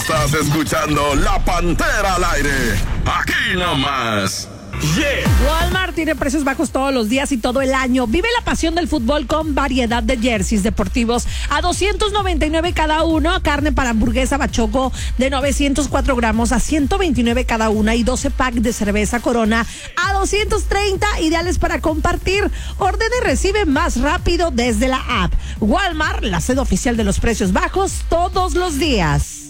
Estás escuchando La Pantera al aire. Aquí nomás. Yeah. Walmart tiene precios bajos todos los días y todo el año. Vive la pasión del fútbol con variedad de jerseys deportivos a $299 cada uno. Carne para hamburguesa Bachoco de 904 gramos a $129 cada una. Y 12 pack de cerveza Corona a $230. Ideales para compartir. Ordena y recibe más rápido desde la app. Walmart, la sede oficial de los precios bajos todos los días.